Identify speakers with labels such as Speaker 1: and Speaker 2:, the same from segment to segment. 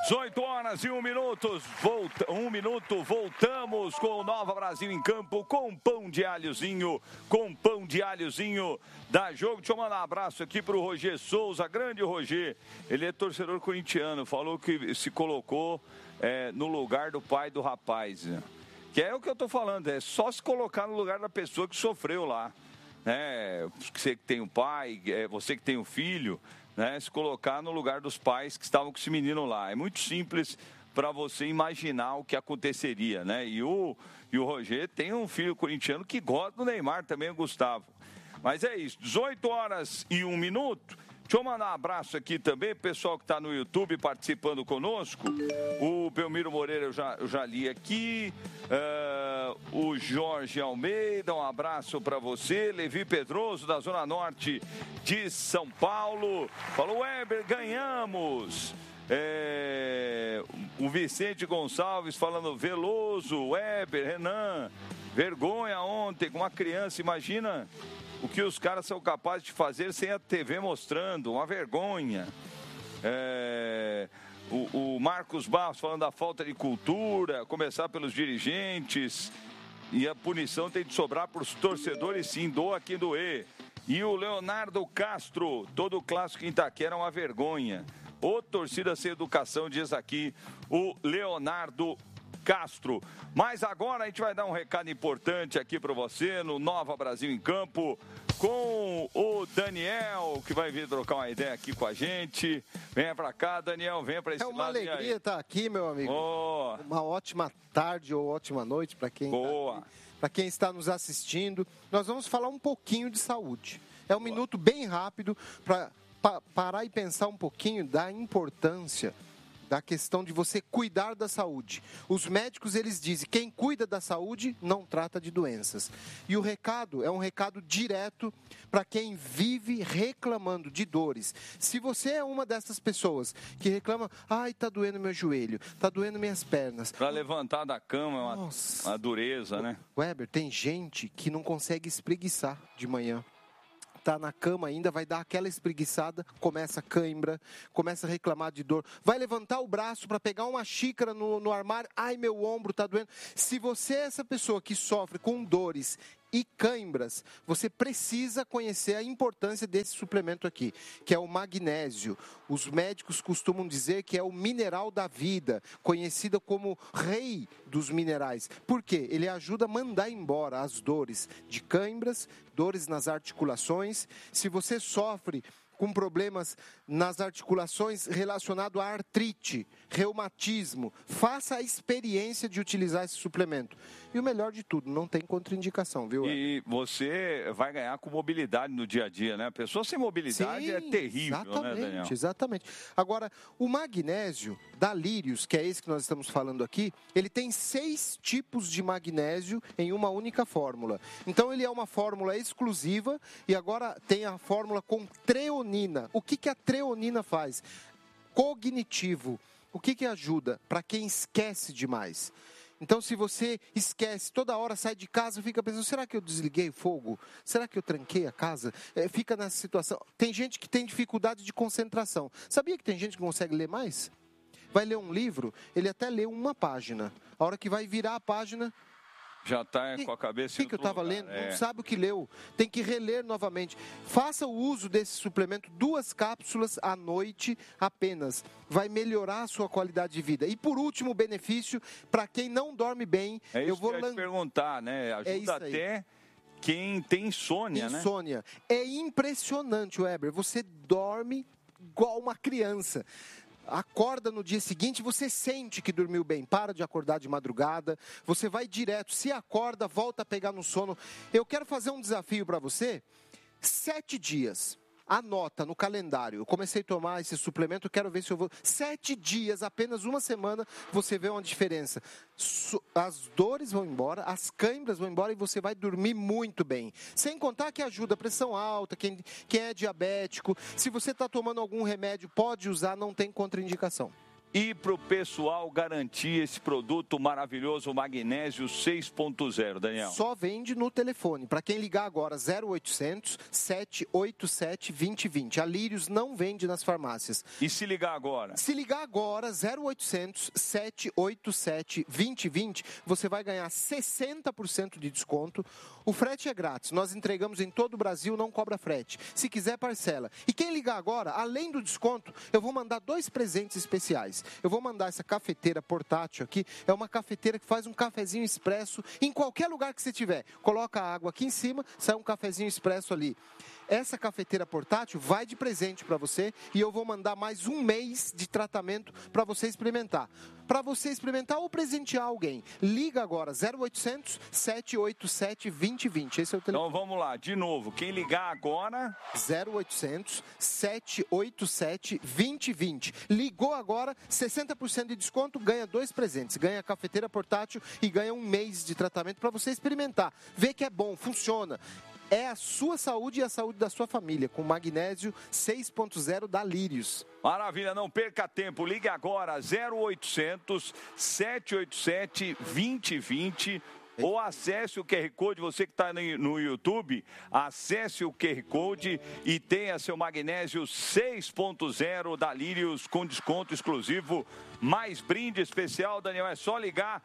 Speaker 1: 18 horas e 1 minuto, voltamos com o Nova Brasil em Campo, com pão de alhozinho, da Jogo. Deixa eu mandar um abraço aqui pro Roger Souza, grande Roger, ele é torcedor corintiano, falou que se colocou no lugar do pai do rapaz, que é o que eu tô falando, é só se colocar no lugar da pessoa que sofreu lá, você que tem um pai, você que tem um filho, se colocar no lugar dos pais que estavam com esse menino lá. É muito simples para você imaginar o que aconteceria, E o Roger tem um filho corintiano que gosta do Neymar também, o Gustavo. Mas é isso, 18 horas e 1 minuto. Deixa eu mandar um abraço aqui também, pessoal que está no YouTube participando conosco. O Belmiro Moreira eu já li aqui. O Jorge Almeida, um abraço para você. Levi Pedroso, da Zona Norte de São Paulo. Falou, Weber, ganhamos. O Vicente Gonçalves falando, Veloso, Weber, Renan. Vergonha ontem com uma criança, imagina o que os caras são capazes de fazer sem a TV mostrando, uma vergonha. O Marcos Barros falando da falta de cultura, começar pelos dirigentes, e a punição tem de sobrar para os torcedores, sim, doa quem doer. E o Leonardo Castro, todo clássico em Itaquera é uma vergonha. Ô torcida sem educação, diz aqui o Leonardo Castro. Mas agora a gente vai dar um recado importante aqui para você no Nova Brasil em Campo com o Daniel, que vai vir trocar uma ideia aqui com a gente. Venha para cá, Daniel, venha para esse lado.
Speaker 2: É uma alegria estar aqui, meu amigo. Uma ótima tarde ou ótima noite para quem para quem está nos assistindo. Nós vamos falar um pouquinho de saúde. É um minuto bem rápido para parar e pensar um pouquinho da importância da questão de você cuidar da saúde. Os médicos, eles dizem, quem cuida da saúde não trata de doenças. E o recado é um recado direto para quem vive reclamando de dores. Se você é uma dessas pessoas que reclama, tá doendo meu joelho, tá doendo minhas pernas.
Speaker 1: Para levantar da cama é uma dureza, né?
Speaker 2: Weber, tem gente que não consegue espreguiçar de manhã. Tá na cama ainda, vai dar aquela espreguiçada, começa a cãibra, começa a reclamar de dor, vai levantar o braço para pegar uma xícara no armário, meu ombro tá doendo. Se você é essa pessoa que sofre com dores e cãibras, você precisa conhecer a importância desse suplemento aqui, que é o magnésio. Os médicos costumam dizer que é o mineral da vida, conhecido como rei dos minerais. Por quê? Ele ajuda a mandar embora as dores de cãibras, dores nas articulações. Se você sofre com problemas nas articulações relacionado à artrite, reumatismo, faça a experiência de utilizar esse suplemento. E o melhor de tudo, não tem contraindicação, viu?
Speaker 1: E você vai ganhar com mobilidade no dia a dia, né? A pessoa sem mobilidade é terrível, né, Daniel?
Speaker 2: Exatamente. Agora, o magnésio da Lírios, que é esse que nós estamos falando aqui, ele tem 6 tipos de magnésio em uma única fórmula. Então, ele é uma fórmula exclusiva e agora tem a fórmula com treonina. O que a treonina faz? Cognitivo. O que ajuda? Para quem esquece demais. Então, se você esquece, toda hora sai de casa, fica pensando, será que eu desliguei o fogo? Será que eu tranquei a casa? Fica nessa situação. Tem gente que tem dificuldade de concentração. Sabia que tem gente que consegue ler mais? Vai ler um livro, ele até lê uma página. A hora que vai virar a página...
Speaker 1: Já está com a cabeça...
Speaker 2: O que eu estava lendo? Não sabe o que leu. Tem que reler novamente. Faça o uso desse suplemento, 2 cápsulas à noite apenas. Vai melhorar a sua qualidade de vida. E por último, o benefício, para quem não dorme bem...
Speaker 1: eu vou te perguntar, né? Ajuda até quem tem insônia, né?
Speaker 2: Insônia. É impressionante, Weber. Você dorme igual uma criança. Acorda no dia seguinte, você sente que dormiu bem, para de acordar de madrugada, você vai direto, se acorda, volta a pegar no sono. Eu quero fazer um desafio para você, 7 dias, anota no calendário, eu comecei a tomar esse suplemento, eu quero ver se eu vou, 7 dias, apenas uma semana, você vê uma diferença. As dores vão embora, as câimbras vão embora e você vai dormir muito bem. Sem contar que ajuda a pressão alta, quem é diabético, se você está tomando algum remédio, pode usar, não tem contraindicação.
Speaker 1: e para o pessoal garantir esse produto maravilhoso, o Magnésio 6.0, Daniel?
Speaker 2: Só vende no telefone. Para quem ligar agora, 0800 787 2020. A Lírios não vende nas farmácias.
Speaker 1: E se ligar agora?
Speaker 2: Se ligar agora, 0800 787 2020, você vai ganhar 60% de desconto. O frete é grátis. Nós entregamos em todo o Brasil, não cobra frete. Se quiser, parcela. E quem ligar agora, além do desconto, eu vou mandar 2 presentes especiais. Eu vou mandar essa cafeteira portátil aqui. É uma cafeteira que faz um cafezinho expresso em qualquer lugar que você tiver. Coloca a água aqui em cima, sai um cafezinho expresso ali. Essa cafeteira portátil vai de presente para você e eu vou mandar mais 1 mês de tratamento para você experimentar. Para você experimentar ou presentear alguém. Liga agora, 0800 787 2020. Esse é o telefone.
Speaker 1: Então vamos lá, de novo. Quem ligar agora...
Speaker 2: 0800 787 2020. Ligou agora, 60% de desconto, ganha 2 presentes. Ganha a cafeteira portátil e ganha 1 mês de tratamento para você experimentar. Ver que é bom, funciona. É a sua saúde e a saúde da sua família, com Magnésio 6.0 da Lírios.
Speaker 1: Maravilha, não perca tempo, ligue agora 0800 787 2020 ou acesse o QR Code, você que está no YouTube, acesse o QR Code e tenha seu Magnésio 6.0 da Lírios com desconto exclusivo, mais brinde especial, Daniel, é só ligar,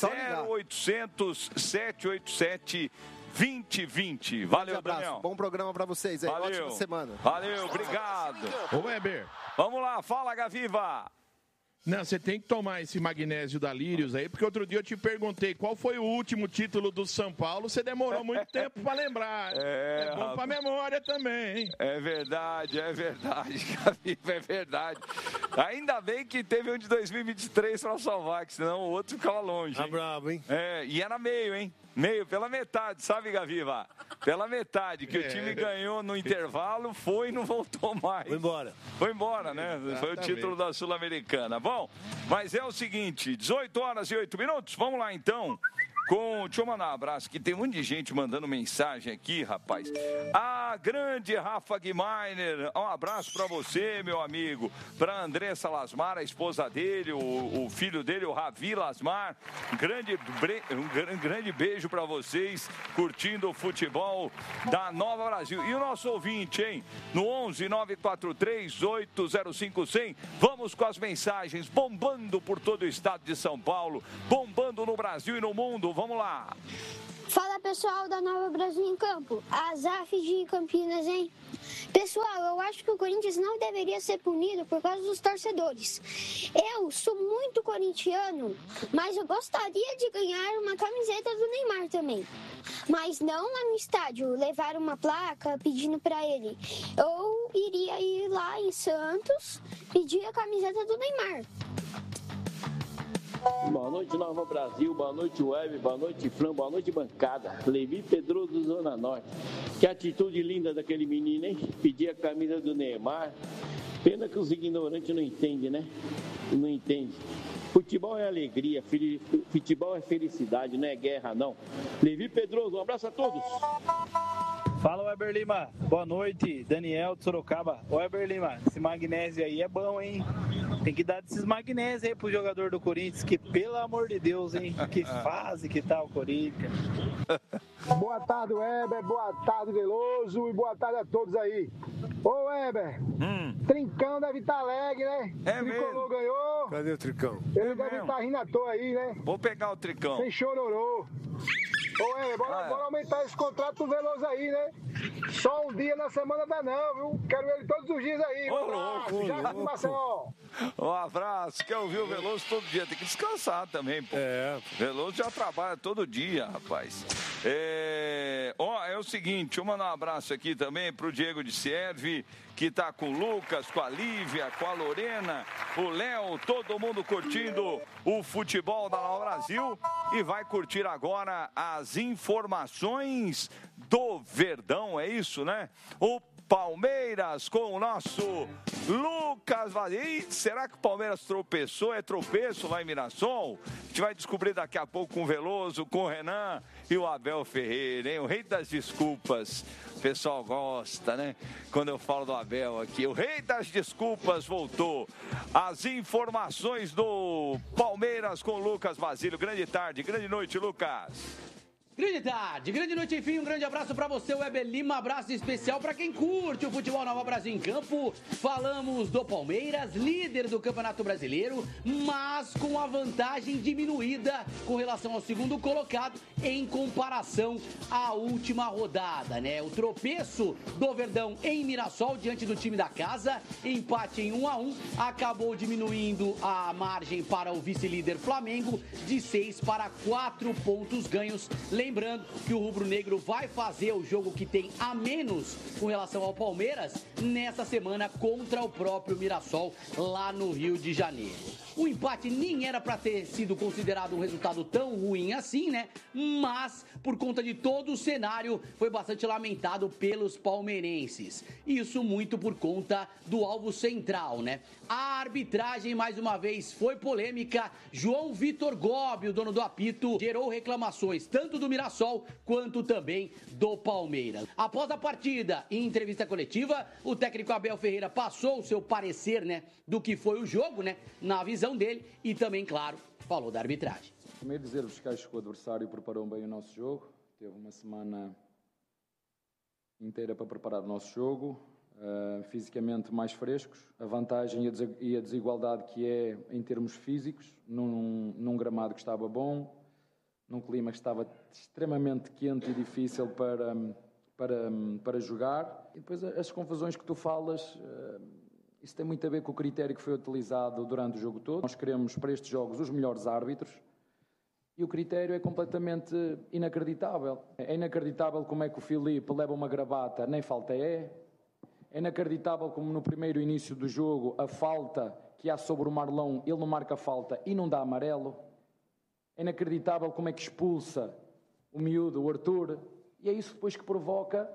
Speaker 1: 0800 787 2020. Valeu, Daniel.
Speaker 2: Bom programa para vocês aí.
Speaker 1: Valeu.
Speaker 2: Ótima semana.
Speaker 1: Valeu, obrigado.
Speaker 3: Ô, Weber.
Speaker 1: Vamos lá, fala, Gaviva.
Speaker 3: Não, você tem que tomar esse magnésio da Lírios aí, porque outro dia eu te perguntei qual foi o último título do São Paulo, você demorou muito tempo para lembrar. É bom para memória também, hein?
Speaker 1: É verdade, Gaviva, é verdade. Ainda bem que teve um de 2023 para salvar, que senão o outro ficava longe.
Speaker 4: Tá bravo, hein?
Speaker 1: É, e era meio, hein? Meio, pela metade, sabe, Gaviva? Pela metade, que o time ganhou no intervalo, foi e não voltou mais. Foi embora, né? Exatamente. Foi o título da Sul-Americana. Bom, mas é o seguinte, 18 horas e 8 minutos, vamos lá então. Deixa eu mandar um abraço, que tem um monte de gente mandando mensagem aqui, rapaz. A grande Rafa Guimainer, um abraço pra você, meu amigo. Pra Andressa Lasmar, a esposa dele, o filho dele, o Ravi Lasmar. Um grande beijo pra vocês, curtindo o futebol da Nova Brasil. E o nosso ouvinte, hein? No 11 943 805 100. Vamos com as mensagens bombando por todo o estado de São Paulo, bombando no Brasil e no mundo. Vamos lá.
Speaker 5: Fala, pessoal da Nova Brasil em Campo. Azaf de Campinas, hein? Pessoal, eu acho que o Corinthians não deveria ser punido por causa dos torcedores. Eu sou muito corintiano, mas eu gostaria de ganhar uma camiseta do Neymar também. Mas não lá no estádio, levar uma placa pedindo para ele. Eu iria ir lá em Santos pedir a camiseta do Neymar.
Speaker 6: Boa noite, Nova Brasil, boa noite, Web, boa noite, Fran, boa noite, bancada. Levi Pedroso, Zona Norte. Que atitude linda daquele menino, hein? Pedir a camisa do Neymar. Pena que os ignorantes não entendem, né? Não entendem. Futebol é alegria, futebol é felicidade, não é guerra, não. Levi Pedroso, um abraço a todos.
Speaker 7: Fala, Weber Lima. Boa noite, Daniel de Sorocaba. Weber Lima, esse magnésio aí é bom, hein? Tem que dar desses magnésios aí pro jogador do Corinthians, que pelo amor de Deus, hein? Que fase que tá o Corinthians.
Speaker 8: Boa tarde, Weber. Boa tarde, Veloso. E boa tarde a todos aí. Ô, Weber. Trincão deve estar alegre, né?
Speaker 1: É
Speaker 8: Tricolor
Speaker 1: mesmo.
Speaker 8: ganhou.
Speaker 4: Cadê o Tricão?
Speaker 8: Ele deve estar rindo à toa aí, né?
Speaker 1: Vou pegar o Tricão.
Speaker 8: Sem chororô. Ô, Weber, bora aumentar esse contrato do Veloso aí, né? Só um dia na semana dá não, viu? Quero ele todos os dias aí.
Speaker 1: Ô, louco,
Speaker 8: já de Maceió.
Speaker 1: Um abraço. Quer ouvir o Veloso todo dia? Tem que descansar também, pô. Veloso já trabalha todo dia, rapaz. É o seguinte, deixa eu mandar um abraço aqui também pro Diego de Serve, que tá com o Lucas, com a Lívia, com a Lorena, o Léo, todo mundo curtindo o futebol da Nova Brasil e vai curtir agora as informações do Verdão, é isso, né? O Palmeiras com o nosso Lucas Vaz. Será que o Palmeiras tropeçou? É tropeço lá em Mirassol? A gente vai descobrir daqui a pouco com o Veloso, com o Renan e o Abel Ferreira, hein? O rei das desculpas. O pessoal gosta, né? Quando eu falo do Abel aqui. O rei das desculpas voltou. As informações do Palmeiras com o Lucas Basílio. Grande tarde, grande noite, Lucas.
Speaker 4: Grande tarde, grande noite, enfim, um grande abraço pra você, Weber Lima, abraço especial pra quem curte o futebol Nova Brasil em campo. Falamos do Palmeiras, líder do Campeonato Brasileiro, mas com a vantagem diminuída com relação ao segundo colocado em comparação à última rodada, né? O tropeço do Verdão em Mirassol diante do time da casa, empate em 1-1, acabou diminuindo a margem para o vice-líder Flamengo de 6 para 4 pontos ganhos. Lembrando que o rubro-negro vai fazer o jogo que tem a menos com relação ao Palmeiras nessa semana contra o próprio Mirassol lá no Rio de Janeiro. O empate nem era para ter sido considerado um resultado tão ruim assim, né? Mas, por conta de todo o cenário, foi bastante lamentado pelos palmeirenses. Isso muito por conta do alvo central, né? A arbitragem, mais uma vez, foi polêmica. João Vitor Gobi, o dono do apito, gerou reclamações tanto do Mirassol quanto também do Palmeiras. Após a partida, em entrevista coletiva, o técnico Abel Ferreira passou o seu parecer, né, do que foi o jogo, né, na visão dele e também, claro, falou da arbitragem.
Speaker 9: Primeiro dizer-vos que acho que o adversário preparou bem o nosso jogo, teve uma semana inteira para preparar o nosso jogo, fisicamente mais frescos, a vantagem e a desigualdade que é em termos físicos, num gramado que estava bom, num clima que estava extremamente quente e difícil para jogar. E depois as confusões que tu falas, isso tem muito a ver com o critério que foi utilizado durante o jogo todo. Nós queremos para estes jogos os melhores árbitros e o critério é completamente inacreditável. É inacreditável como é que o Filipe leva uma gravata, nem falta é. É inacreditável como no primeiro início do jogo a falta que há sobre o Marlão, ele não marca falta e não dá amarelo. É inacreditável como é que expulsa o miúdo, o Arthur, e é isso depois que provoca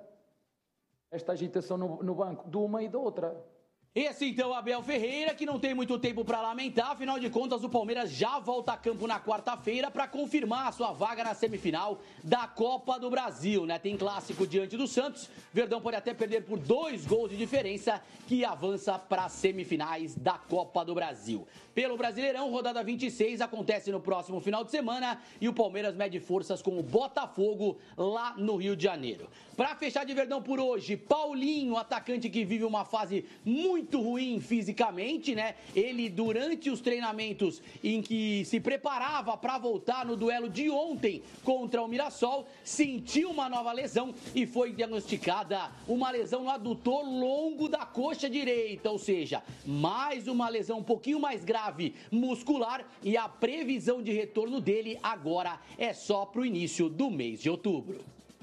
Speaker 9: esta agitação no banco, de uma e da outra.
Speaker 4: Esse então Abel Ferreira, que não tem muito tempo para lamentar, afinal de contas o Palmeiras já volta a campo na quarta-feira para confirmar a sua vaga na semifinal da Copa do Brasil, né? Tem clássico diante do Santos, Verdão pode até perder por 2 gols de diferença, que avança para as semifinais da Copa do Brasil. Pelo Brasileirão, rodada 26 acontece no próximo final de semana e o Palmeiras mede forças com o Botafogo lá no Rio de Janeiro. Para fechar de Verdão por hoje, Paulinho, atacante que vive uma fase muito ruim fisicamente, né? Ele, durante os treinamentos em que se preparava para voltar no duelo de ontem contra o Mirassol, sentiu uma nova lesão e foi diagnosticada uma lesão no adutor longo da coxa direita, ou seja, mais uma lesão um pouquinho mais grave muscular, e a previsão de retorno dele agora é só para o início do mês de outubro.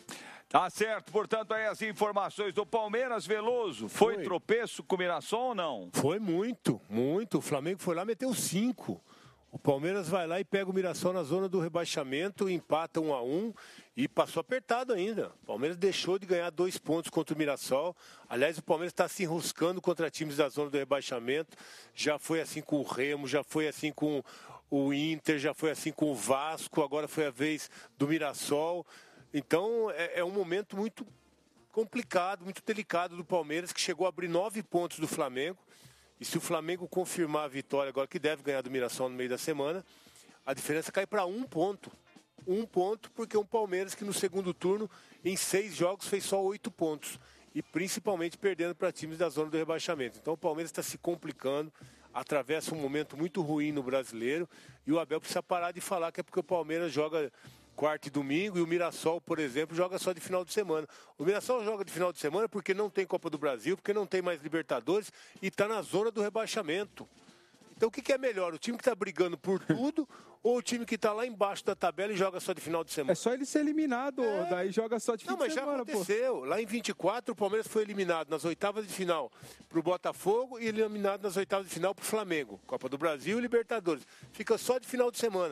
Speaker 1: Tá certo, portanto, aí as informações do Palmeiras. Veloso, foi tropeço com o Mirassol ou não?
Speaker 10: Foi muito, muito. O Flamengo foi lá e meteu 5. O Palmeiras vai lá e pega o Mirassol na zona do rebaixamento, empata 1-1 e passou apertado ainda. O Palmeiras deixou de ganhar 2 pontos contra o Mirassol. Aliás, o Palmeiras está se enroscando contra times da zona do rebaixamento. Já foi assim com o Remo, já foi assim com o Inter, já foi assim com o Vasco, agora foi a vez do Mirassol. Então, é um momento muito complicado, muito delicado do Palmeiras, que chegou a abrir 9 pontos do Flamengo. E se o Flamengo confirmar a vitória agora, que deve ganhar do Mirassol no meio da semana, a diferença cai para 1 ponto. 1 ponto, porque é um Palmeiras que no segundo turno, em 6 jogos, fez só 8 pontos. E principalmente perdendo para times da zona do rebaixamento. Então o Palmeiras está se complicando, atravessa um momento muito ruim no Brasileiro. E o Abel precisa parar de falar que é porque o Palmeiras joga quarta e domingo, e o Mirassol, por exemplo, joga só de final de semana. O Mirassol joga de final de semana porque não tem Copa do Brasil, porque não tem mais Libertadores e está na zona do rebaixamento. Então o que é melhor? O time que está brigando por tudo ou o time que está lá embaixo da tabela e joga só de final de semana?
Speaker 11: É só ele ser eliminado, daí joga só de fim de semana.
Speaker 10: Não, mas já aconteceu. Lá em 24, o Palmeiras foi eliminado nas oitavas de final para o Botafogo e eliminado nas oitavas de final para o Flamengo. Copa do Brasil e Libertadores. Fica só de final de semana.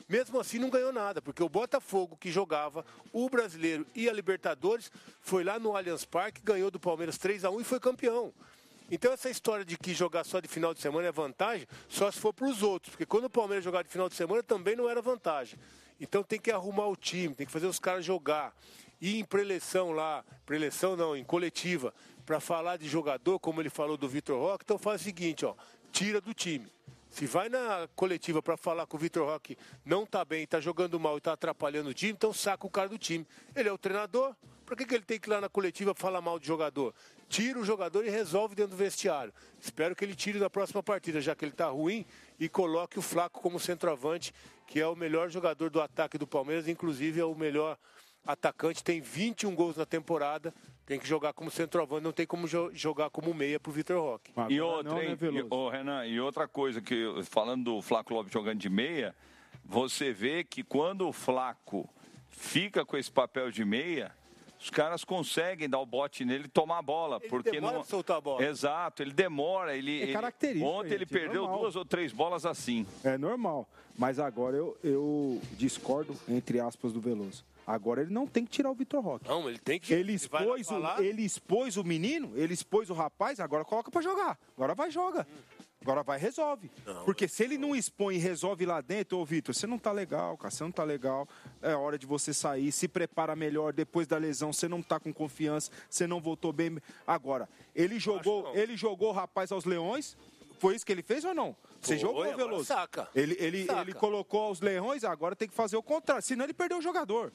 Speaker 10: Mesmo assim não ganhou nada, porque o Botafogo, que jogava o Brasileiro e a Libertadores, foi lá no Allianz Parque, ganhou do Palmeiras 3-1 e foi campeão. Então essa história de que jogar só de final de semana é vantagem, só se for para os outros, porque quando o Palmeiras jogar de final de semana também não era vantagem. Então tem que arrumar o time, tem que fazer os caras jogar. E em preleção lá, em coletiva, para falar de jogador, como ele falou do Vitor Roque, então faz o seguinte, ó, tira do time. Se vai na coletiva para falar que o Vitor Roque não está bem, está jogando mal e está atrapalhando o time, então saca o cara do time. Ele é o treinador, para que ele tem que ir lá na coletiva falar mal de jogador? Tira o jogador e resolve dentro do vestiário. Espero que ele tire na próxima partida, já que ele está ruim, e coloque o Flaco como centroavante, que é o melhor jogador do ataque do Palmeiras, inclusive é o melhor atacante, tem 21 gols na temporada, tem que jogar como centroavante, não tem como jogar como meia pro Vitor Roque.
Speaker 1: E outra, hein, Renan, e outra coisa, que falando do Flaco Lopes jogando de meia, você vê que quando o Flaco fica com esse papel de meia, os caras conseguem dar o bote nele e tomar a bola.
Speaker 10: Ele
Speaker 1: porque
Speaker 10: demora
Speaker 1: não...
Speaker 10: pra soltar a bola.
Speaker 1: Exato, ele demora.
Speaker 11: É característico.
Speaker 1: Ontem ele perdeu
Speaker 11: normal.
Speaker 1: 2 ou 3 bolas assim.
Speaker 11: É normal. Mas agora eu discordo, entre aspas, do Veloso. Agora ele não tem que tirar o Vitor Roque.
Speaker 10: Não, ele tem que...
Speaker 11: Ele expôs o menino, ele expôs o rapaz, agora coloca pra jogar. Agora vai, joga. Agora vai, resolve.
Speaker 10: Não,
Speaker 11: porque se ele não expõe e resolve lá dentro, ô Vitor, você não tá legal, cara, você não tá legal. É hora de você sair, se prepara melhor. Depois da lesão, você não tá com confiança, você não voltou bem. Agora, ele jogou o rapaz aos leões. Foi isso que ele fez ou não? Você jogou, Veloso?
Speaker 10: Saca.
Speaker 11: Ele colocou aos leões, agora tem que fazer o contrário. Senão ele perdeu o jogador.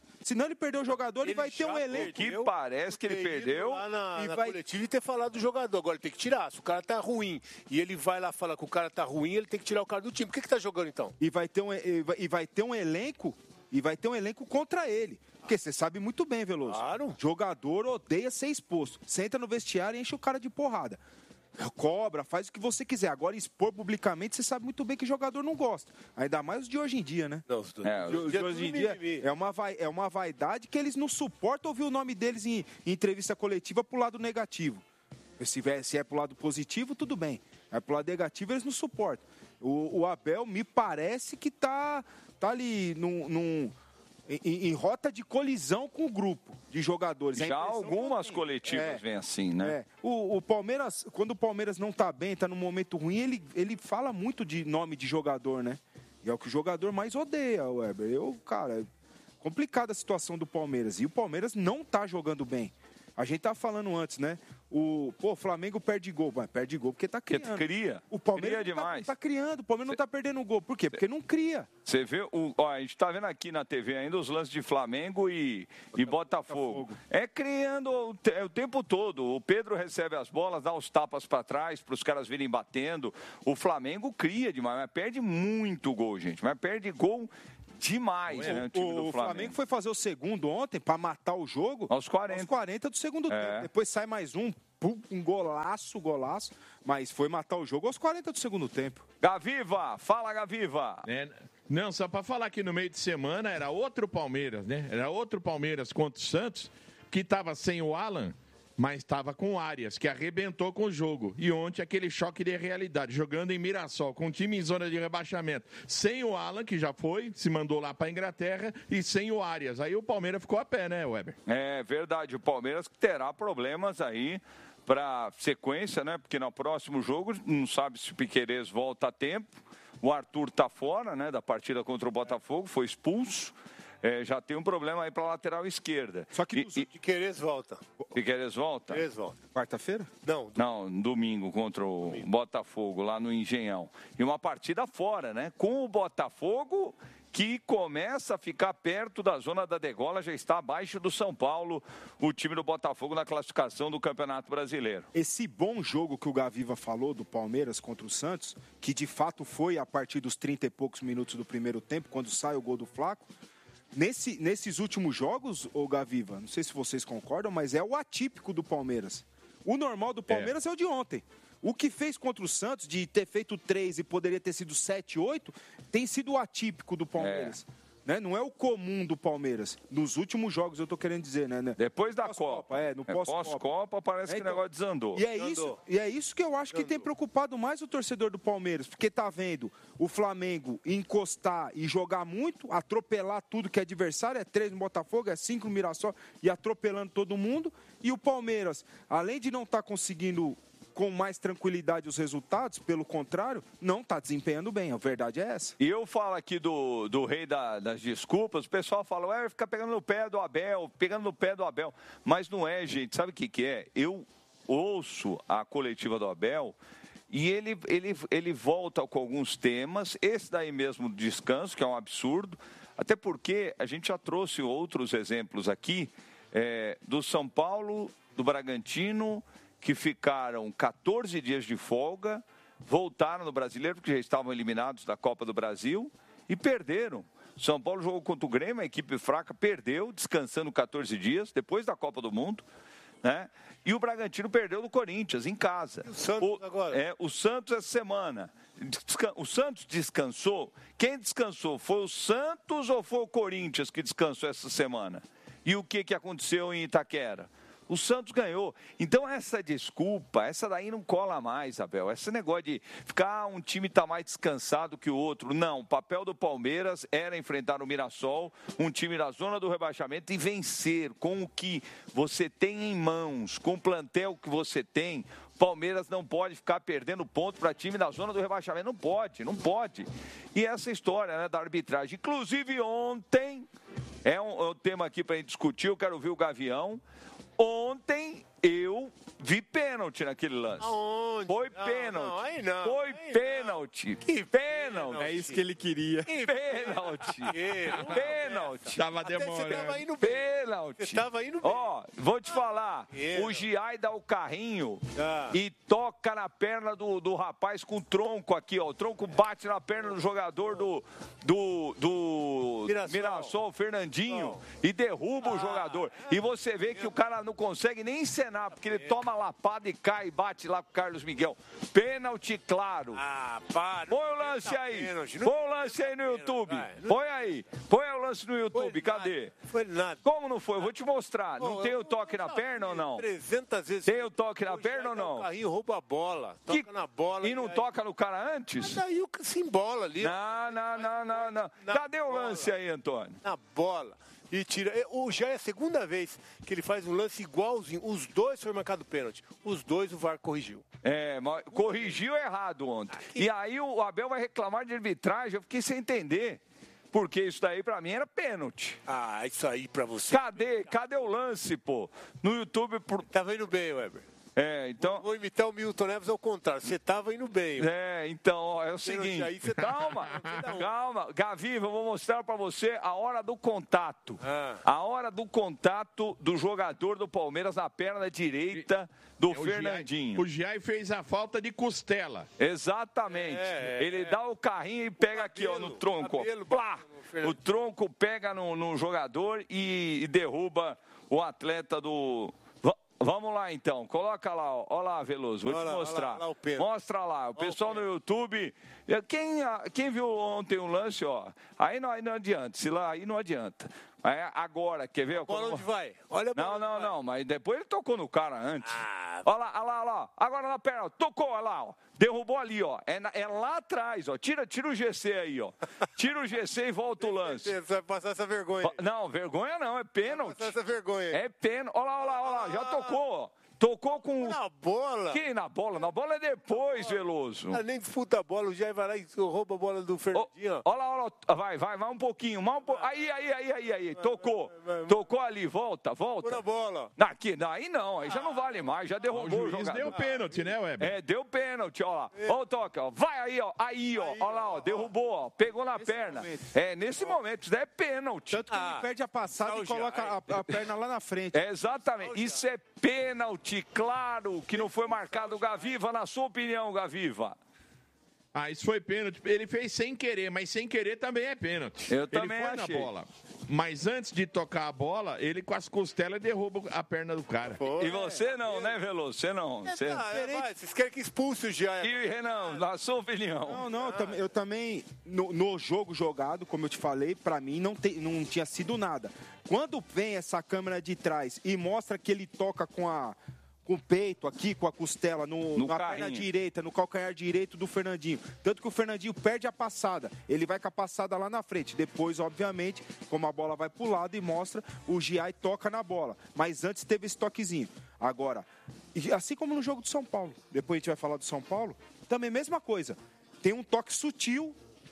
Speaker 11: Ele vai ter um elenco.
Speaker 1: Que parece que ele perdeu.
Speaker 10: Lá na coletiva e ter falado do jogador. Agora ele tem que tirar. Se o cara tá ruim e ele vai lá falar que o cara tá ruim, ele tem que tirar o cara do time. Por que tá jogando então?
Speaker 11: E vai ter um elenco. E vai ter um elenco contra ele. Porque você sabe muito bem, Veloso.
Speaker 10: Claro.
Speaker 11: Jogador odeia ser exposto. Você entra no vestiário e enche o cara de porrada. Cobra, faz o que você quiser. Agora, expor publicamente, você sabe muito bem que jogador não gosta. Ainda mais os de hoje em dia, né?
Speaker 10: Não,
Speaker 11: os de hoje em dia é uma vaidade que eles não suportam ouvir o nome deles em entrevista coletiva pro lado negativo. Se é pro lado positivo, tudo bem. É pro lado negativo, eles não suportam. O Abel me parece que tá ali em rota de colisão com o grupo de jogadores.
Speaker 1: Já algumas coletivas vêm assim, né?
Speaker 11: O Palmeiras, quando o Palmeiras não tá bem, tá num momento ruim, ele fala muito de nome de jogador, né? E é o que o jogador mais odeia, Weber. Cara, é complicada a situação do Palmeiras. E o Palmeiras não tá jogando bem. A gente tá falando antes, né? O Flamengo perde gol. Mas perde gol porque tá criando.
Speaker 1: Porque cria.
Speaker 11: O Palmeiras
Speaker 1: cria demais.
Speaker 11: Tá criando. O Palmeiras não tá perdendo gol. Por quê? Porque não cria.
Speaker 1: Você vê, a gente tá vendo aqui na TV ainda os lances de Flamengo e Botafogo. É criando o tempo todo. O Pedro recebe as bolas, dá os tapas para trás para os caras virem batendo. O Flamengo cria demais, mas perde muito gol, gente. Mas perde gol demais, né, o time do
Speaker 11: Flamengo foi fazer o segundo ontem para matar o jogo
Speaker 1: aos 40
Speaker 11: do segundo tempo. Depois sai mais um golaço, mas foi matar o jogo aos 40 do segundo tempo.
Speaker 1: Gaviva, fala Gaviva.
Speaker 3: Não, só para falar que no meio de semana era outro Palmeiras, né? Era outro Palmeiras contra o Santos, que estava sem o Alan, mas estava com o Arias, que arrebentou com o jogo. E ontem aquele choque de realidade, jogando em Mirassol, com o time em zona de rebaixamento, sem o Alan, que já se mandou lá para a Inglaterra, e sem o Arias. Aí o Palmeiras ficou a pé, né, Weber?
Speaker 1: É verdade, o Palmeiras terá problemas aí para sequência, né? Porque no próximo jogo, não sabe se o Piquerez volta a tempo. O Arthur tá fora, né, da partida contra o Botafogo, foi expulso. Já tem um problema aí para a lateral esquerda.
Speaker 10: Só que Piquerez volta.
Speaker 1: Piquerez volta?
Speaker 10: Piquerez volta.
Speaker 11: Quarta-feira?
Speaker 10: Não,
Speaker 1: domingo contra o Botafogo, lá no Engenhão. E uma partida fora, né? Com o Botafogo, que começa a ficar perto da zona da degola, já está abaixo do São Paulo, o time do Botafogo na classificação do Campeonato Brasileiro.
Speaker 11: Esse bom jogo que o Gaviva falou do Palmeiras contra o Santos, que de fato foi a partir dos 30 e poucos minutos do primeiro tempo, quando sai o gol do Flaco, nesses últimos jogos, ô Gaviva, não sei se vocês concordam, mas é o atípico do Palmeiras. O normal do Palmeiras é o de ontem. O que fez contra o Santos, de ter feito 3 e poderia ter sido 7, 8, tem sido o atípico do Palmeiras. né? Não é o comum do Palmeiras. Nos últimos jogos, eu tô querendo dizer, né?
Speaker 1: Depois da Copa.
Speaker 11: No
Speaker 1: pós-Copa parece que o negócio desandou.
Speaker 11: E é isso que eu acho que tem preocupado mais o torcedor do Palmeiras, porque tá vendo o Flamengo encostar e jogar muito, atropelar tudo que é adversário, é 3 no Botafogo, é 5 no Mirassol, e atropelando todo mundo, e o Palmeiras, além de não estar conseguindo com mais tranquilidade os resultados, pelo contrário, não está desempenhando bem, a verdade é essa.
Speaker 1: E eu falo aqui do rei das desculpas, o pessoal fala, fica pegando no pé do Abel, mas não é, gente, sabe o que é? Eu ouço a coletiva do Abel e ele volta com alguns temas, esse daí mesmo do descanso, que é um absurdo, até porque a gente já trouxe outros exemplos aqui, do São Paulo, do Bragantino, que ficaram 14 dias de folga, voltaram no Brasileiro, porque já estavam eliminados da Copa do Brasil, e perderam. São Paulo jogou contra o Grêmio, a equipe fraca, perdeu, descansando 14 dias, depois da Copa do Mundo, né? E o Bragantino perdeu do Corinthians, em casa.
Speaker 10: E o Santos agora?
Speaker 1: O Santos essa semana. O Santos descansou. Quem descansou? Foi o Santos ou foi o Corinthians que descansou essa semana? E o que aconteceu em Itaquera? O Santos ganhou. Então, essa desculpa, essa daí não cola mais, Abel. Esse negócio de ficar um time tá mais descansado que o outro. Não, o papel do Palmeiras era enfrentar o Mirassol, um time da zona do rebaixamento, e vencer com o que você tem em mãos, com o plantel que você tem. Palmeiras não pode ficar perdendo ponto para time da zona do rebaixamento. Não pode. E essa história, né, da arbitragem. Inclusive, ontem, é um tema aqui para a gente discutir, eu quero ouvir o Gavião. Ontem eu vi pênalti naquele lance.
Speaker 10: Aonde?
Speaker 1: Foi pênalti.
Speaker 10: Não, aí não.
Speaker 1: Foi pênalti. Que pênalti.
Speaker 11: É isso que ele queria.
Speaker 1: Pênalti. Pênalti.
Speaker 3: Tava demorando.
Speaker 10: Você tava indo bem.
Speaker 1: Pênalti.
Speaker 10: Você tava indo bem.
Speaker 1: Ó, vou te falar. O Giai dá o carrinho e toca na perna do rapaz com o tronco aqui, ó. O tronco bate na perna do jogador do Mirassol, Fernandinho, e derruba o jogador. E você vê que o cara não consegue nem encenar, porque ele toma lapada e cai e bate lá com o Carlos Miguel. Pênalti, claro.
Speaker 10: Para.
Speaker 1: Põe o lance aí. Põe o lance aí no YouTube. Põe aí. Põe o lance no YouTube. Cadê?
Speaker 10: Foi nada.
Speaker 1: Como não foi? Eu vou te mostrar. Não tem o toque na perna ou não?
Speaker 10: 300 vezes.
Speaker 1: Tem o toque na perna ou não?
Speaker 10: O carrinho rouba a bola. Toca na bola.
Speaker 1: E não toca no cara antes?
Speaker 10: Mas aí se embola ali.
Speaker 1: Não. Cadê o lance aí, Antônio?
Speaker 10: Na bola. E tira. Já é a segunda vez que ele faz um lance igualzinho. Os dois foram marcados pênalti. Os dois o VAR corrigiu.
Speaker 1: Mas corrigiu errado ontem. E aí o Abel vai reclamar de arbitragem. Eu fiquei sem entender. Porque isso daí pra mim era pênalti.
Speaker 10: Isso aí pra você.
Speaker 1: Cadê o lance, pô? No YouTube...
Speaker 10: Tava indo bem, Weber.
Speaker 1: Então...
Speaker 10: Vou imitar o Milton Neves ao contrário. Você tava indo bem.
Speaker 1: Então, ó, é o seguinte.
Speaker 10: Aí você
Speaker 1: calma. Gaviva, eu vou mostrar pra você a hora do contato. A hora do contato do jogador do Palmeiras na perna direita do Fernandinho.
Speaker 3: O Giai fez a falta de costela.
Speaker 1: Exatamente. Ele dá o carrinho e pega aqui, ó, no tronco. Plá! O tronco pega no jogador e derruba o atleta do... Vamos lá, então. Coloca lá, ó. Olha lá, Veloso. Vou te mostrar. Mostra lá. O pessoal no YouTube... Quem viu ontem o lance, ó... Aí não adianta. Aí não adianta. Agora, quer ver?
Speaker 10: Bola onde vai? Olha a bola.
Speaker 1: Não. Mas depois ele tocou no cara antes. Olha lá. Agora na perna. Tocou, olha lá, ó. Derrubou ali, ó. É lá atrás, ó. Tira o GC aí, ó. Tira o GC e volta o lance.
Speaker 10: Você vai passar essa vergonha.
Speaker 1: Não, vergonha não. É pênalti.
Speaker 10: Vai passar essa vergonha.
Speaker 1: É pênalti. Olha lá. Já tocou, ó. Tocou com...
Speaker 10: Na bola?
Speaker 1: Que na bola? Na bola é depois, Veloso.
Speaker 10: Nem disputa a bola, o Jair vai lá e rouba a bola do Fernandinho.
Speaker 1: Olha lá. Vai um pouquinho. Aí. Tocou ali, volta.
Speaker 10: Por a bola.
Speaker 1: Aí não, aí já não vale mais, já derrubou o jogador.
Speaker 3: Deu pênalti, né, Weber?
Speaker 1: Deu pênalti, ó lá. Ó o toque, ó. Vai aí, ó. Ó lá, ó. Derrubou, ó. Pegou na perna. Nesse momento, isso daí é pênalti.
Speaker 11: Tanto que ele perde a passada e coloca a perna lá na frente.
Speaker 1: Exatamente. Isso é pênalti, claro, que não foi marcado o Gaviva, na sua opinião, Gaviva.
Speaker 3: Ah, isso foi pênalti. Ele fez sem querer, mas sem querer também é pênalti.
Speaker 1: Eu também
Speaker 3: ele foi
Speaker 1: achei.
Speaker 3: na bola. Mas antes de tocar a bola, ele com as costelas derruba a perna do cara.
Speaker 1: E você não, né, Veloso? Você não.
Speaker 10: Vocês querem que expulse o Gia?
Speaker 1: E, Renan, na sua opinião?
Speaker 11: Não, eu também, no jogo jogado, como eu te falei, pra mim não tinha sido nada. Quando vem essa câmera de trás e mostra que ele toca com o peito aqui, com a costela, na perna direita, no calcanhar direito do Fernandinho. Tanto que o Fernandinho perde a passada. Ele vai com a passada lá na frente. Depois, obviamente, como a bola vai pro lado e mostra, o Giai toca na bola. Mas antes teve esse toquezinho. Agora, assim como no jogo do São Paulo, depois a gente vai falar do São Paulo, também mesma coisa. Tem um toque sutil.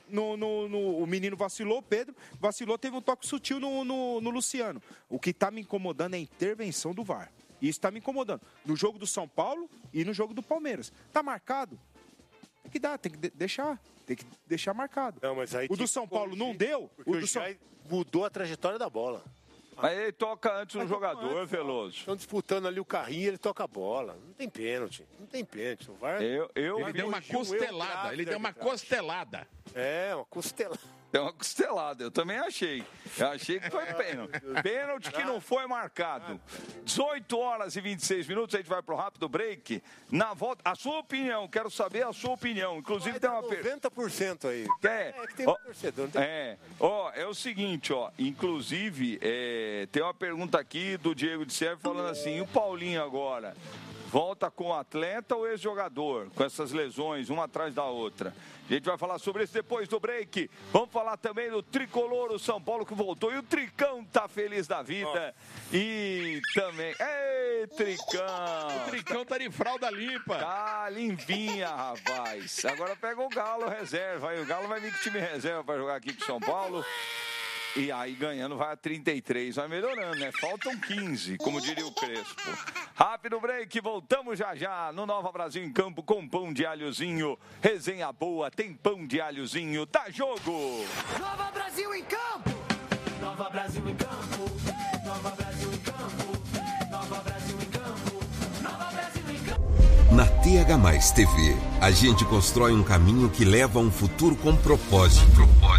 Speaker 11: O menino vacilou, o Pedro vacilou, teve um toque sutil no Luciano. O que está me incomodando é a intervenção do VAR. Isso está me incomodando. No jogo do São Paulo e no jogo do Palmeiras. Tá marcado? Tem que deixar marcado.
Speaker 10: Não, mas aí
Speaker 11: o do São Paulo não deu.
Speaker 10: O do Giai mudou a trajetória da bola.
Speaker 1: Mas ele toca antes no jogador, Veloso.
Speaker 10: Estão disputando ali o carrinho e ele toca a bola. Não tem pênalti. O VAR...
Speaker 3: Ele deu uma costelada. Ele deu uma costelada.
Speaker 10: Uma costelada.
Speaker 1: É uma costelada, eu também achei. Eu achei que foi pênalti. Pênalti que não foi marcado. 18 horas e 26 minutos, a gente vai pro rápido break. Na volta, a sua opinião, quero saber a sua opinião. Inclusive tem uma
Speaker 10: 90% aí.
Speaker 1: Que
Speaker 10: tem um torcedor.
Speaker 1: É o seguinte, inclusive, tem uma pergunta aqui do Diego de Sérvio falando assim, e o Paulinho agora? Volta com o atleta ou ex-jogador? Com essas lesões, uma atrás da outra. A gente vai falar sobre isso depois do break. Vamos falar também do tricolor, o São Paulo que voltou. E o Tricão tá feliz da vida. E também... Ei, Tricão!
Speaker 3: O Tricão tá de fralda limpa.
Speaker 1: Tá limpinha, rapaz. Agora pega o Galo reserva. Aí o Galo vai vir com o time reserva para jogar aqui com o São Paulo. E aí ganhando vai a 33, vai melhorando, né? Faltam 15, como diria o Crespo. Rápido break, voltamos já no Nova Brasil em Campo com pão de alhozinho. Resenha boa, tem pão de alhozinho, tá jogo!
Speaker 12: Nova Brasil em Campo! Nova Brasil em Campo! Nova Brasil em Campo! Nova Brasil em Campo! Nova Brasil em Campo!
Speaker 13: Na TH+ TV, a gente constrói um caminho que leva a um futuro com propósito.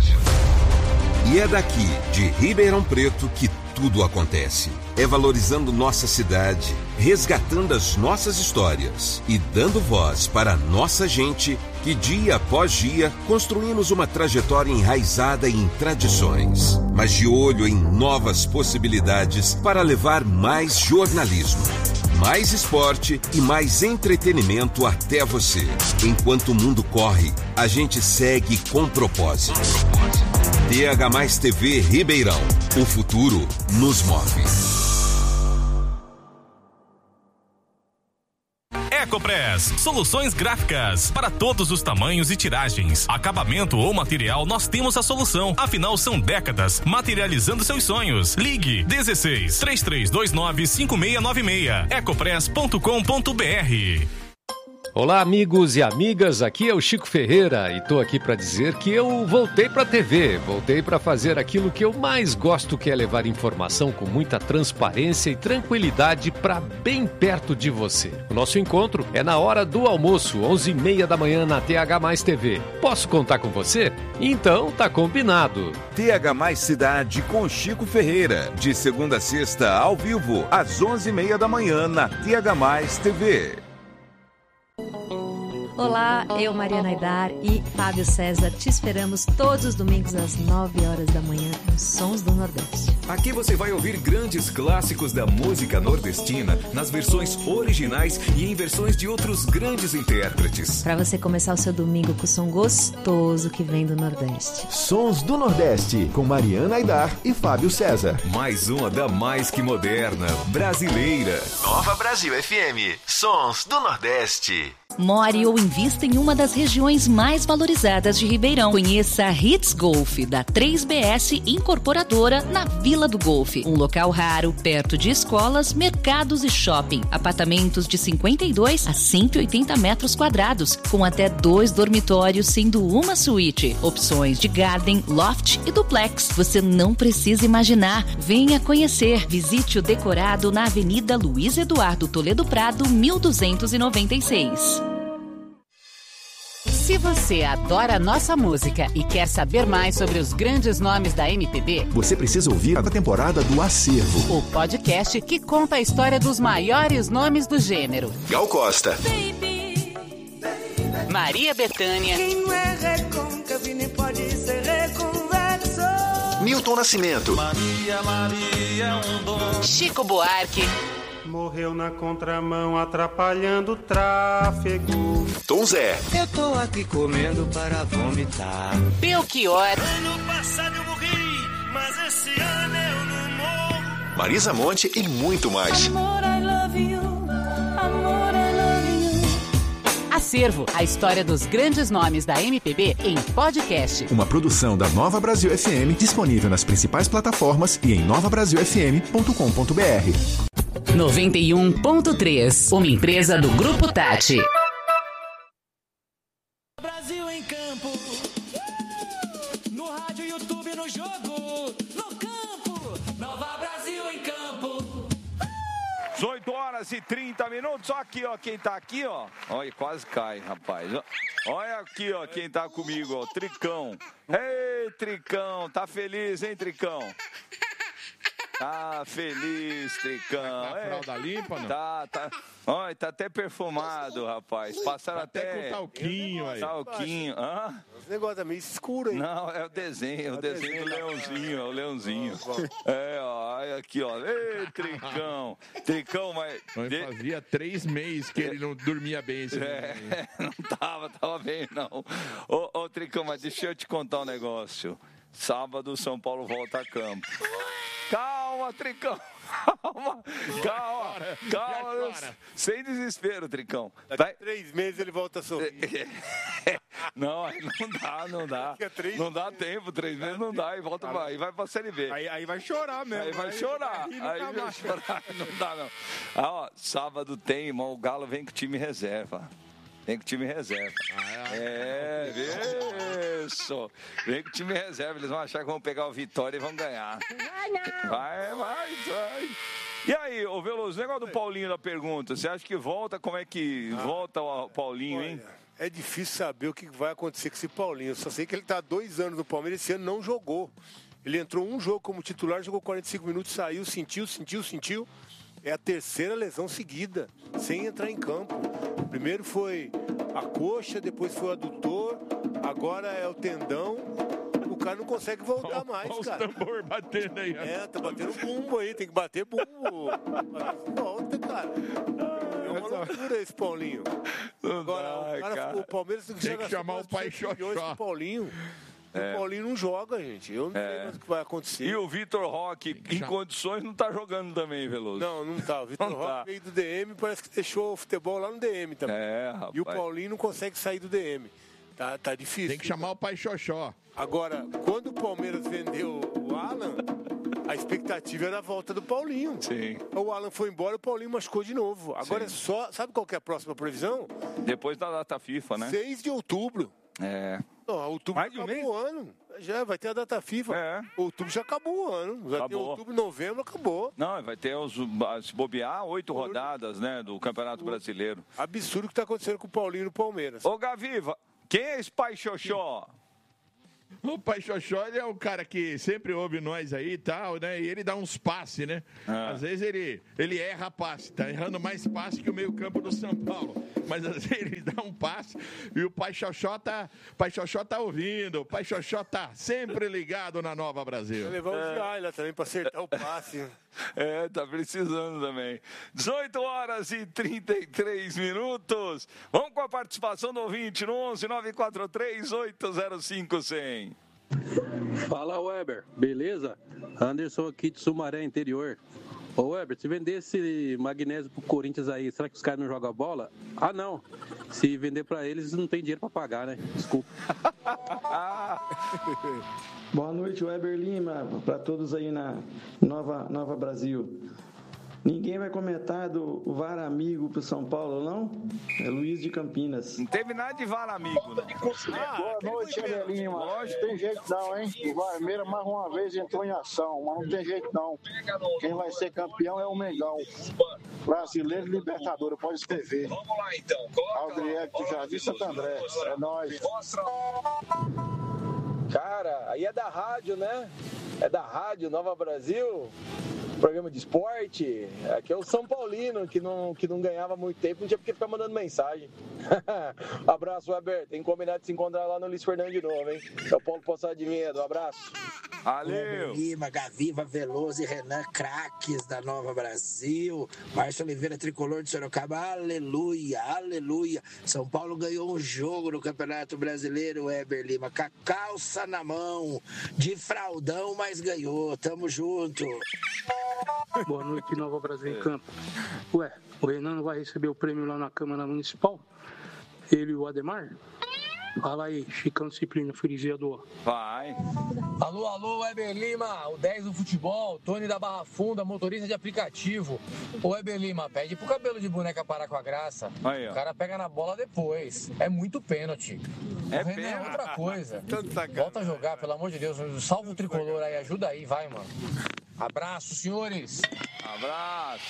Speaker 13: E é daqui, de Ribeirão Preto, que tudo acontece. É valorizando nossa cidade, resgatando as nossas histórias e dando voz para a nossa gente que, dia após dia, construímos uma trajetória enraizada em tradições, mas de olho em novas possibilidades para levar mais jornalismo, mais esporte e mais entretenimento até você. Enquanto o mundo corre, a gente segue com propósito. TH+ TV Ribeirão. O futuro nos move.
Speaker 14: Ecopress, soluções gráficas para todos os tamanhos e tiragens, acabamento ou material, nós temos a solução. Afinal, são décadas materializando seus sonhos. Ligue 16 3329 5696 ecopress.com.br.
Speaker 15: Olá, amigos e amigas, aqui é o Chico Ferreira e tô aqui para dizer que eu voltei para a TV, voltei para fazer aquilo que eu mais gosto, que é levar informação com muita transparência e tranquilidade para bem perto de você. O nosso encontro é na hora do almoço, 11h30 da manhã na TH+ TV. Posso contar com você? Então tá combinado.
Speaker 13: TH+ Cidade com Chico Ferreira, de segunda a sexta ao vivo, às 11h30 da manhã na TH+ TV.
Speaker 16: Olá, eu, Mariana Aidar e Fábio César te esperamos todos os domingos às 9 horas da manhã nos Sons do Nordeste.
Speaker 17: Aqui você vai ouvir grandes clássicos da música nordestina nas versões originais e em versões de outros grandes intérpretes.
Speaker 16: Para você começar o seu domingo com o som gostoso que vem do Nordeste.
Speaker 17: Sons do Nordeste, com Mariana Aidar e Fábio César. Mais uma da mais que moderna, brasileira.
Speaker 18: Nova Brasil FM, Sons do Nordeste.
Speaker 19: More ou invista em uma das regiões mais valorizadas de Ribeirão. Conheça a Hits Golf, da 3BS Incorporadora, na Vila do Golfe. Um local raro, perto de escolas, mercados e shopping. Apartamentos de 52 a 180 metros quadrados, com até 2 dormitórios, sendo uma suíte. Opções de garden, loft e duplex. Você não precisa imaginar. Venha conhecer. Visite o decorado na Avenida Luiz Eduardo Toledo Prado, 1296.
Speaker 20: Se você adora nossa música e quer saber mais sobre os grandes nomes da MPB,
Speaker 21: você precisa ouvir a temporada do Acervo,
Speaker 20: o podcast que conta a história dos maiores nomes do gênero.
Speaker 21: Gal Costa,
Speaker 20: Maria Bethânia,
Speaker 12: Quem não é recôncavo nem pode ser reconvexo.
Speaker 21: Milton Nascimento,
Speaker 12: Maria, um dom.
Speaker 20: Chico Buarque,
Speaker 22: morreu na contramão atrapalhando o tráfego.
Speaker 21: Tom Zé,
Speaker 12: Eu tô aqui comendo para vomitar.
Speaker 20: Belchior,
Speaker 12: Ano passado eu morri, mas esse ano eu não morro.
Speaker 21: Marisa Monte e muito mais.
Speaker 12: Amor, I love you. Amor, I love you.
Speaker 20: Acervo, a história dos grandes nomes da MPB em podcast.
Speaker 21: Uma produção da Nova Brasil FM, disponível nas principais plataformas e em novabrasilfm.com.br.
Speaker 20: 91.3, uma empresa do Grupo Tati.
Speaker 12: Brasil em campo. No rádio, YouTube, no jogo. No campo. Nova Brasil em campo.
Speaker 1: 18 horas e 30 minutos. Só aqui, ó, quem tá aqui, ó. Olha, quase cai, rapaz. Olha aqui, ó, quem tá comigo, ó. Tricão. Ei, Tricão. Tá feliz, hein, Tricão? Tá feliz, Tricão.
Speaker 3: Tá fralda limpa, não?
Speaker 1: Tá. Olha, tá até perfumado, rapaz. Passaram
Speaker 3: até com talquinho aí.
Speaker 1: Talquinho. Hã?
Speaker 10: Esse negócio é meio escuro aí.
Speaker 1: Não, é o desenho do leãozinho, é o leãozinho. É, ó, olha aqui, ó. Ei, Tricão. Tricão, mas...
Speaker 3: Fazia 3 meses que ele não dormia bem esse menino.
Speaker 1: Não tava bem, não. Ô, Tricão, mas deixa eu te contar um negócio. Sábado, o São Paulo volta a campo. Calma, Tricão. Calma. Sem desespero, Tricão.
Speaker 10: Daqui 3 meses ele volta a sorrir.
Speaker 1: Não dá. Não dá tempo, 3 meses não dá. E volta e vai pra Série B.
Speaker 11: Aí vai chorar mesmo.
Speaker 1: Aí vai chorar. Não dá, não. Ah, ó, sábado tem, irmão. O Galo vem com o time reserva. Vem com o time reserva. Isso. Vem com o time reserva. Eles vão achar que vão pegar o Vitória e vão ganhar. Vai. E aí, ô Veloso, o negócio do Paulinho da pergunta. Você acha que volta? Como é que volta o Paulinho, hein?
Speaker 10: É difícil saber o que vai acontecer com esse Paulinho. Eu só sei que ele está há 2 anos no Palmeiras. Esse ano não jogou. Ele entrou um jogo como titular, jogou 45 minutos, saiu, sentiu. É a 3ª lesão seguida, sem entrar em campo. Primeiro foi a coxa, depois foi o adutor, agora é o tendão. O cara não consegue voltar mais, cara.
Speaker 3: Olha os tambor batendo aí.
Speaker 10: Tá batendo bumbo aí, tem que bater bumbo. Volta, cara. É uma loucura esse Paulinho. Agora, o Palmeiras tem que
Speaker 3: chamar o pai Xoxó.
Speaker 10: Paulinho. O Paulinho não joga, gente. Eu não sei mais o que vai acontecer.
Speaker 1: E o Vitor Roque, em condições, não tá jogando também, Veloso.
Speaker 10: Não tá. O Vitor Roque veio do DM, parece que deixou o futebol lá no DM também.
Speaker 1: Rapaz.
Speaker 10: E o Paulinho não consegue sair do DM. Tá difícil.
Speaker 3: Tem que chamar o pai Xoxó.
Speaker 10: Agora, quando o Palmeiras vendeu o Alan, a expectativa era a volta do Paulinho.
Speaker 1: Sim.
Speaker 10: O Alan foi embora, o Paulinho machucou de novo. Agora é só... Sabe qual que é a próxima previsão?
Speaker 1: Depois da data FIFA, né?
Speaker 10: 6 de outubro. Outubro
Speaker 1: Mais de um
Speaker 10: acabou
Speaker 1: mês?
Speaker 10: o ano. Já vai ter a data FIFA. Outubro já acabou o ano. Já tem outubro, novembro, acabou.
Speaker 1: Não, vai ter, se bobear, 8 rodadas, né, do Campeonato Brasileiro.
Speaker 10: Absurdo o que está acontecendo com o Paulinho no Palmeiras.
Speaker 1: Ô, Gaviva, quem é esse pai Xoxó?
Speaker 3: O pai Xoxó, ele é o cara que sempre ouve nós aí e tal, né? E ele dá uns passes, né? Às vezes ele erra passe, tá errando mais passe que o meio-campo do São Paulo. Mas às vezes ele dá um passe e o pai Xoxó tá ouvindo, o pai Xoxó tá sempre ligado na Nova Brasil.
Speaker 10: Vai levar o Jaila também para acertar o passe.
Speaker 1: Tá precisando também. 18 horas e 33 minutos. Vamos com a participação do ouvinte no 11-943-805-100.
Speaker 23: Fala, Weber. Beleza? Anderson aqui de Sumaré, interior. Ô, Weber, se vender esse magnésio pro Corinthians aí, será que os caras não jogam bola? Ah, não. Se vender pra eles, não tem dinheiro pra pagar, né? Desculpa.
Speaker 24: Boa noite, Weber Lima, para todos aí na Nova Brasil.
Speaker 2: Ninguém vai comentar do VAR amigo pro São Paulo, não? É Luiz de Campinas.
Speaker 1: Não teve nada de VAR amigo, né?
Speaker 8: Boa noite, Evelino. Não tem jeito não, hein? O Varmeira mais uma vez entrou em ação, mas não tem jeito não. Quem vai ser campeão é o Mengão. Brasileiro e Libertadores, pode escrever. Vamos lá então. Aldriel do Jardim Santo André. É nóis.
Speaker 5: Cara, aí é da rádio, né? É da rádio Nova Brasil, programa de esporte. Aqui é o São Paulino, que não ganhava muito tempo, não tinha porque ficar mandando mensagem. Abraço, Weber. Tem que combinar de se encontrar lá no Luiz Fernando de novo, hein? É o Paulo Poçado de Medo. Abraço.
Speaker 1: Valeu.
Speaker 6: Lima, Gaviva, Veloso e Renan, craques da Nova Brasil. Márcio Oliveira, tricolor de Sorocaba, aleluia, aleluia. São Paulo ganhou um jogo no Campeonato Brasileiro, Weber Lima, com a calça na mão, de fraldão, mas ganhou. Tamo junto.
Speaker 24: Boa noite, Nova Brasil em Campo. Ué, o Renan não vai receber o prêmio lá na Câmara Municipal? Ele e o Ademar? Fala aí, Chicão Disciplina, Frisiador.
Speaker 1: Vai.
Speaker 25: Alô, alô, Weber Lima, o 10 do futebol, Tony da Barra Funda, motorista de aplicativo. Ô, Weber Lima, pede pro cabelo de boneca parar com a graça.
Speaker 1: Aí, ó.
Speaker 25: O cara pega na bola depois. É muito pênalti.
Speaker 1: É
Speaker 25: o Renan
Speaker 1: pênalti.
Speaker 25: é outra coisa.
Speaker 1: Tanto sacanagem.
Speaker 25: Volta a jogar, pelo amor de Deus. Salva o tricolor aí, ajuda aí, vai, mano. Abraço, senhores.
Speaker 1: Abraço.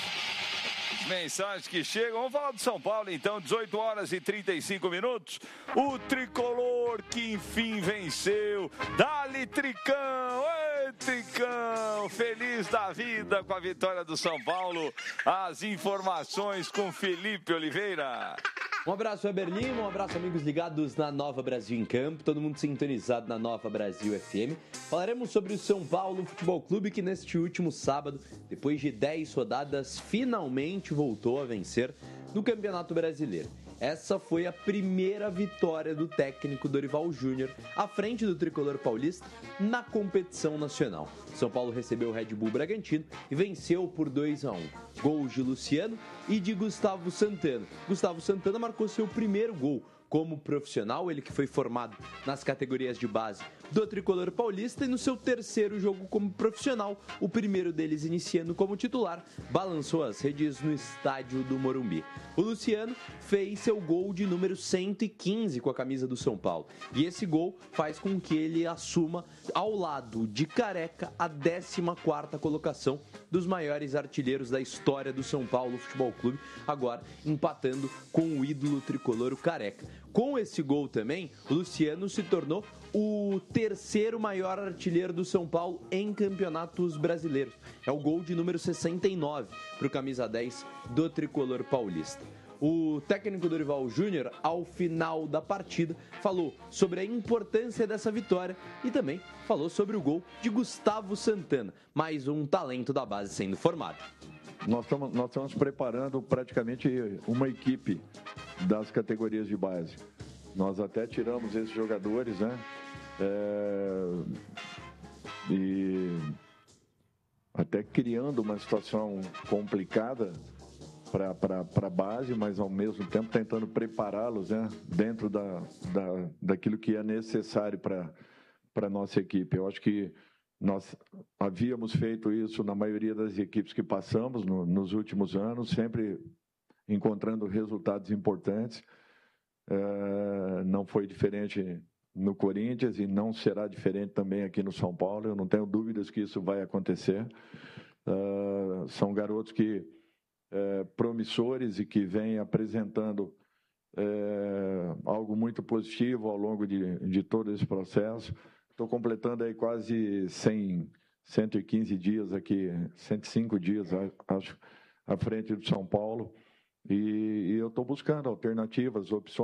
Speaker 1: Mensagens que chegam. Vamos falar do São Paulo, então. 18 horas e 35 minutos. O tricolor que enfim venceu. Dali, Tricão! Ê, Tricão! Feliz da vida com a vitória do São Paulo. As informações com Felipe Oliveira.
Speaker 4: Um abraço, Weber Lima, um abraço, amigos ligados na Nova Brasil em Campo, todo mundo sintonizado na Nova Brasil FM. Falaremos sobre o São Paulo Futebol Clube, que neste último sábado, depois de 10 rodadas, finalmente voltou a vencer no Campeonato Brasileiro. Essa foi a primeira vitória do técnico Dorival Júnior à frente do tricolor paulista na competição nacional. São Paulo recebeu o Red Bull Bragantino e venceu por 2-1. Gols de Luciano e de Gustavo Santana. Gustavo Santana marcou seu primeiro gol como profissional, ele que foi formado nas categorias de base do tricolor paulista, e no seu terceiro jogo como profissional, o primeiro deles iniciando como titular, balançou as redes no estádio do Morumbi. O Luciano fez seu gol de número 115 com a camisa do São Paulo, e esse gol faz com que ele assuma, ao lado de Careca, a 14ª colocação dos maiores artilheiros da história do São Paulo Futebol Clube, agora empatando com o ídolo tricolor, o Careca. Com esse gol também, o Luciano se tornou o terceiro maior artilheiro do São Paulo em campeonatos brasileiros. É o gol de número 69 para o camisa 10 do tricolor paulista. O técnico Dorival Júnior, ao final da partida, falou sobre a importância dessa vitória e também falou sobre o gol de Gustavo Santana, mais um talento da base sendo formado.
Speaker 26: Nós estamos preparando praticamente uma equipe das categorias de base. Nós até tiramos esses jogadores, né? E até criando uma situação complicada para a base, mas ao mesmo tempo tentando prepará-los, né, dentro daquilo que é necessário para a nossa equipe. Eu acho que nós havíamos feito isso na maioria das equipes que passamos nos últimos anos, sempre encontrando resultados importantes. Não foi diferente no Corinthians e não será diferente também aqui no São Paulo. Eu não tenho dúvidas que isso vai acontecer. São garotos que promissores e que vêm apresentando algo muito positivo ao longo de todo esse processo. Estou completando aí quase 115 dias aqui, 105 dias, acho, à frente do São Paulo. E eu estou buscando alternativas, opções.